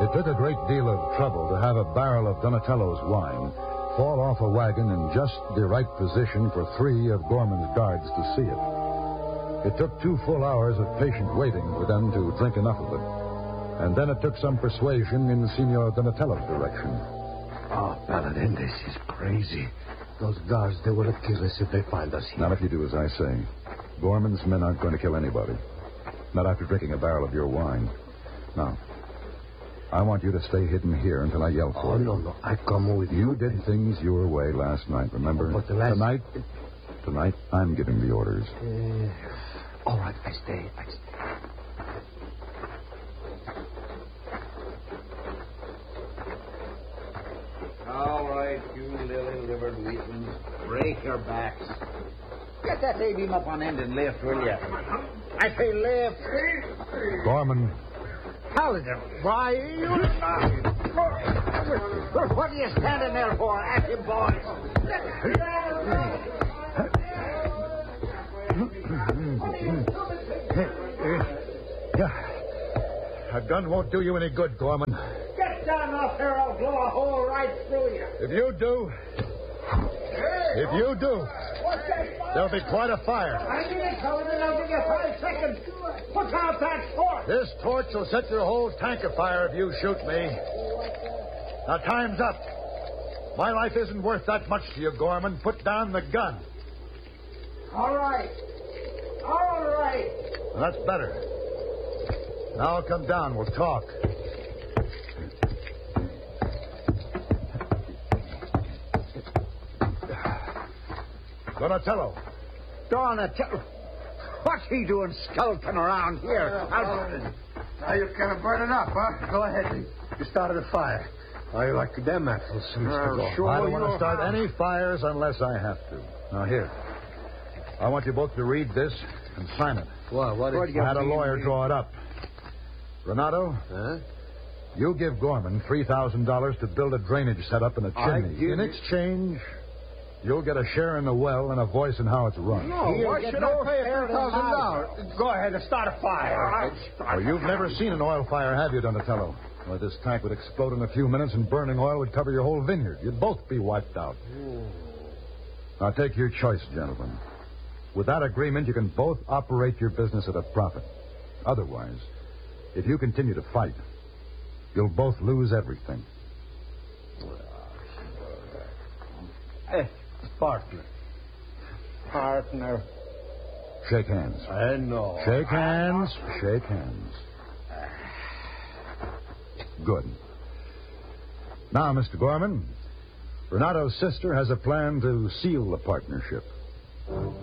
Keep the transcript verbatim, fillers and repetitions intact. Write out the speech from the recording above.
It took a great deal of trouble to have a barrel of Donatello's wine fall off a wagon in just the right position for three of Gorman's guards to see it. It took two full hours of patient waiting for them to drink enough of it. And then it took some persuasion in Signor Donatello's direction. Oh, Paladin, this is crazy. Those guards, they will kill us if they find us here. Not if you do as I say. Gorman's men aren't going to kill anybody. Not after drinking a barrel of your wine. Now, I want you to stay hidden here until I yell for oh, you. Oh, no, no. I come with you. You did things your way last night, remember? But the last... Tonight, tonight, I'm giving the orders. Uh, all right, I stay. I stay. All right, you lily-livered weaklings. Break your backs. Get that A-beam up on end and lift, will you? I say lift. Gorman. Paladin, why you... What are you standing there for? At him, boys. Yeah. A gun won't do you any good, Gorman. Get down off there, I'll blow a hole right through you. If you do... If you do... There'll be quite a fire. I need it, Paladin. I'll give you five seconds. Put out that torch. This torch will set your whole tank afire if you shoot me. Now, time's up. My life isn't worth that much to you, Gorman. Put down the gun. All right. All right. Well, that's better. Now I'll come down. We'll talk. Donatello. Donatello. What's he doing skulking around here? Uh, now you kind of burn it up, huh? Go ahead. You started a fire. How you like them apples, Mister Gorman? Sure I don't want to start how. any fires unless I have to. Now, here. I want you both to read this and sign it. What? What? What Is, do you I had a mean, lawyer read? draw it up. Renato, huh? you give Gorman three thousand dollars to build a drainage setup in a I chimney. give In it- exchange, you'll get a share in the well and a voice in how it's run. No, He'll why get should no I pay fair three thousand dollars? Go ahead and start a fire. Well, you've never seen an oil fire, have you, Donatello? Well, this tank would explode in a few minutes and burning oil would cover your whole vineyard. You'd both be wiped out. Now, take your choice, gentlemen. With that agreement, you can both operate your business at a profit. Otherwise, if you continue to fight, you'll both lose everything. Eh, partner. Partner. Shake hands. I know. Shake hands. Shake hands. Good. Now, Mister Gorman, Renato's sister has a plan to seal the partnership.